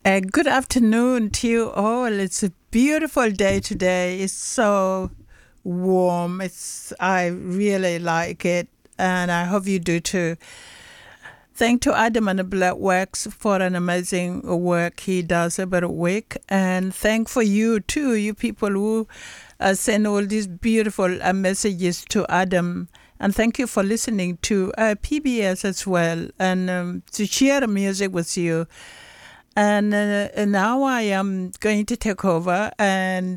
Good afternoon to you all. It's a beautiful day today. It's so warm. I really like it, and I hope you do too. Thank to Adam and the Black Wax for an amazing work he does every week, and thank for you too, you people who send all these beautiful messages to Adam. And thank you for listening to PBS as well, and to share music with you. And now I am going to take over, and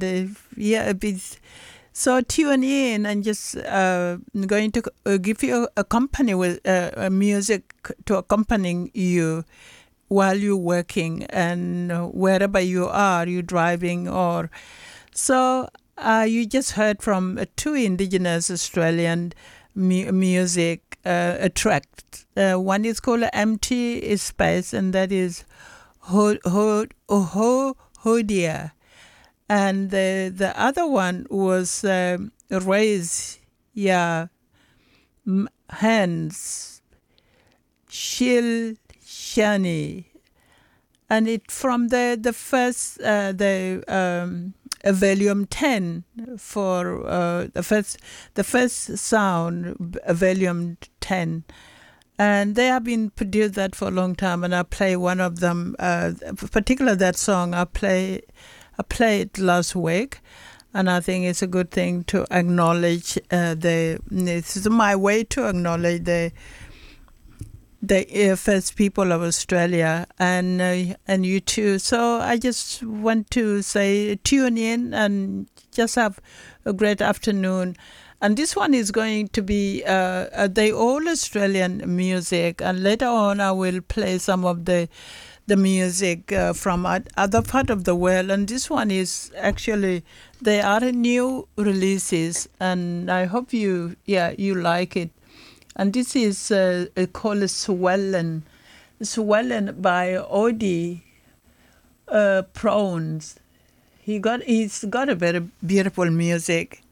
so tune in and just going to give you a company with music to accompany you while you're working and wherever you are, you driving or so. You just heard from two indigenous Australian music a track. One is called Empty Space, and that is Hodia. And the other one was Raise Ya Hands, Shil Shani. And it from the first, volume 10 for the first sound, volume 10. And they have been produced that for a long time, and I play one of them, particularly that song. I played it last week, and I think it's a good thing to acknowledge this is my way to acknowledge the first people of Australia and you too. So I just want to say tune in and just have a great afternoon. And this one is going to be the all Australian music, and later on I will play some of the music from other part of the world. And this one is actually, they are new releases, and I hope you like it. And this is called Swollen by Odie Prawns. He's got a very beautiful music.